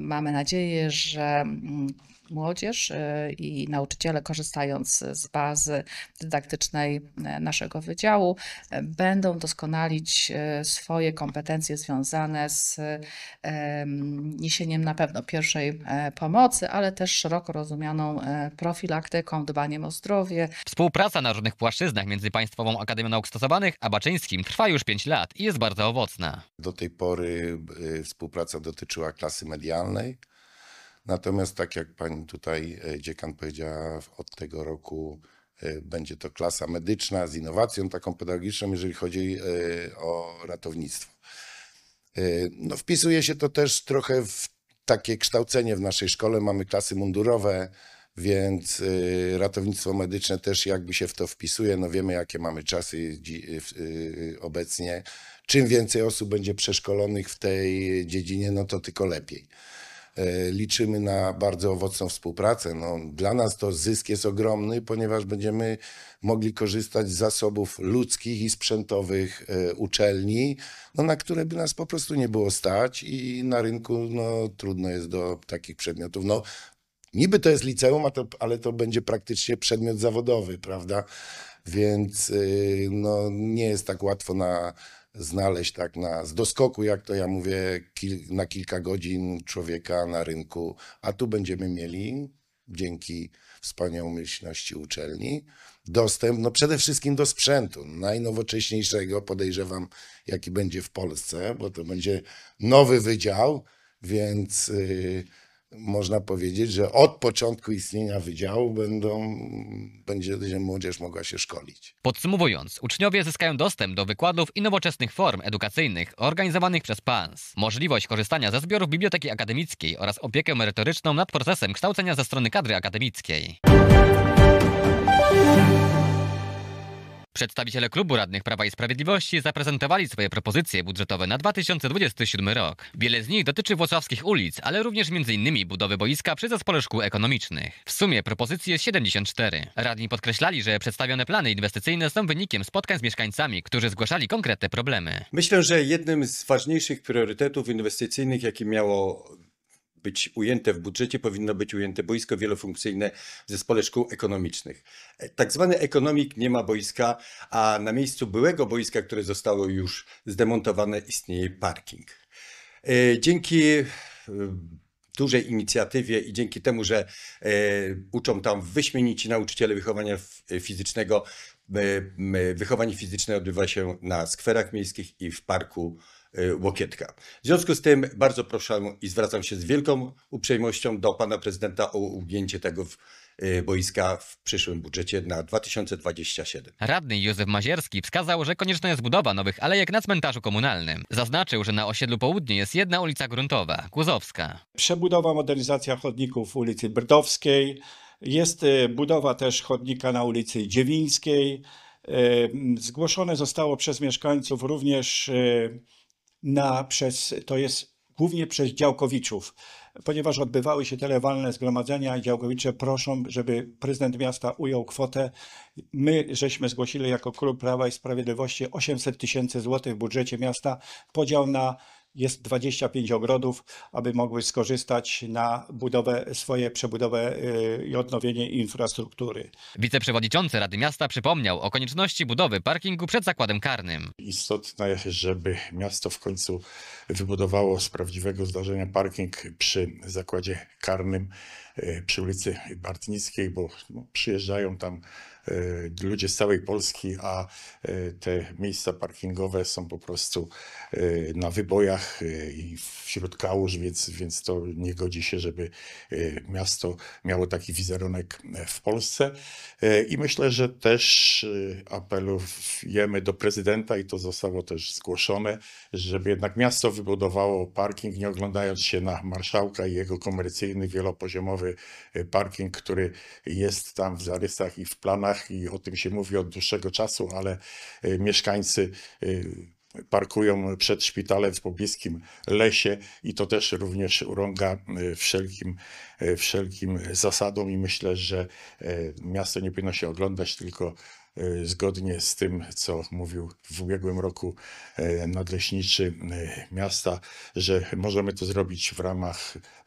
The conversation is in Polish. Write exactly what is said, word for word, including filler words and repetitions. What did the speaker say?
mamy nadzieję, że młodzież i nauczyciele, korzystając z bazy dydaktycznej naszego wydziału, będą doskonalić swoje kompetencje związane z niesieniem na pewno pierwszej pomocy, ale też szeroko rozumianą profilaktyką, dbaniem o zdrowie. Współpraca na różnych płaszczyznach między Państwową Akademią Nauk Stosowanych a Baczyńskim trwa już pięć lat i jest bardzo owocna. Do tej pory współpraca dotyczyła klasy medialnej. Natomiast tak jak pani tutaj dziekan powiedziała, od tego roku będzie to klasa medyczna z innowacją taką pedagogiczną, jeżeli chodzi o ratownictwo. No, wpisuje się to też trochę w takie kształcenie w naszej szkole. Mamy klasy mundurowe, więc ratownictwo medyczne też jakby się w to wpisuje. No wiemy, jakie mamy czasy obecnie. Czym więcej osób będzie przeszkolonych w tej dziedzinie, no to tylko lepiej. Liczymy na bardzo owocną współpracę. No, dla nas to zysk jest ogromny, ponieważ będziemy mogli korzystać z zasobów ludzkich i sprzętowych uczelni, no, na które by nas po prostu nie było stać i na rynku no, trudno jest do takich przedmiotów. No, niby to jest liceum, a to, ale to będzie praktycznie przedmiot zawodowy, prawda? Więc no, nie jest tak łatwo na znaleźć tak na, z doskoku, jak to ja mówię, kil, na kilka godzin człowieka na rynku, a tu będziemy mieli dzięki wspaniałomyślności uczelni dostęp no przede wszystkim do sprzętu najnowocześniejszego, podejrzewam, jaki będzie w Polsce, bo to będzie nowy wydział, więc yy, można powiedzieć, że od początku istnienia wydziału będą, będzie młodzież mogła się szkolić. Podsumowując, uczniowie zyskają dostęp do wykładów i nowoczesnych form edukacyjnych organizowanych przez P A N S, możliwość korzystania ze zbiorów Biblioteki Akademickiej oraz opiekę merytoryczną nad procesem kształcenia ze strony kadry akademickiej. Przedstawiciele Klubu Radnych Prawa i Sprawiedliwości zaprezentowali swoje propozycje budżetowe na dwa tysiące dwudziesty siódmy rok. Wiele z nich dotyczy włocławskich ulic, ale również między innymi budowy boiska przy Zespole Szkół Ekonomicznych. W sumie propozycji jest siedemdziesiąt cztery. Radni podkreślali, że przedstawione plany inwestycyjne są wynikiem spotkań z mieszkańcami, którzy zgłaszali konkretne problemy. Myślę, że jednym z ważniejszych priorytetów inwestycyjnych, jakie miało być ujęte w budżecie, powinno być ujęte boisko wielofunkcyjne w Zespole Szkół Ekonomicznych. Tak zwany ekonomik nie ma boiska, a na miejscu byłego boiska, które zostało już zdemontowane, istnieje parking. Dzięki dużej inicjatywie i dzięki temu, że uczą tam wyśmienici nauczyciele wychowania fizycznego, wychowanie fizyczne odbywa się na skwerach miejskich i w parku Łokietka. W związku z tym bardzo proszę i zwracam się z wielką uprzejmością do pana prezydenta o ujęcie tego boiska w przyszłym budżecie na dwa tysiące dwudziesty siódmy. Radny Józef Mazierski wskazał, że konieczna jest budowa nowych alejek na cmentarzu komunalnym. Zaznaczył, że na osiedlu Południe jest jedna ulica gruntowa, Kłuzowska. Przebudowa, modernizacja chodników ulicy Brdowskiej. Jest budowa też chodnika na ulicy Dziewińskiej. Zgłoszone zostało przez mieszkańców również na, przez, to jest głównie przez działkowiczów, ponieważ odbywały się telewalne zgromadzenia i działkowicze proszą, żeby prezydent miasta ujął kwotę. My żeśmy zgłosili jako Klub Prawa i Sprawiedliwości osiemset tysięcy złotych w budżecie miasta, podział na jest dwadzieścia pięć ogrodów, aby mogły skorzystać na budowę, swoje przebudowę i odnowienie infrastruktury. Wiceprzewodniczący Rady Miasta przypomniał o konieczności budowy parkingu przed zakładem karnym. Istotne jest, żeby miasto w końcu wybudowało z prawdziwego zdarzenia parking przy zakładzie karnym przy ulicy Bartnickiej, bo przyjeżdżają tam ludzie z całej Polski, a te miejsca parkingowe są po prostu na wybojach i wśród kałuż, więc, więc to nie godzi się, żeby miasto miało taki wizerunek w Polsce. I myślę, że też apelujemy do prezydenta i to zostało też zgłoszone, żeby jednak miasto wybudowało parking, nie oglądając się na marszałka i jego komercyjny, wielopoziomowy parking, który jest tam w zarysach i w planach i o tym się mówi od dłuższego czasu, ale mieszkańcy parkują przed szpitalem w pobliskim lesie i to też również urąga wszelkim, wszelkim zasadom i myślę, że miasto nie powinno się oglądać, tylko zgodnie z tym, co mówił w ubiegłym roku nadleśniczy miasta, że możemy to zrobić w ramach